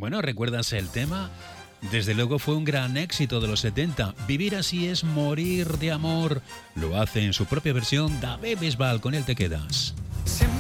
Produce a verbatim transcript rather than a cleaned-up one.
Bueno, ¿recuerdas el tema? Desde luego fue un gran éxito de los setenta. Vivir así es morir de amor. Lo hace en su propia versión David Bisbal, con él te quedas.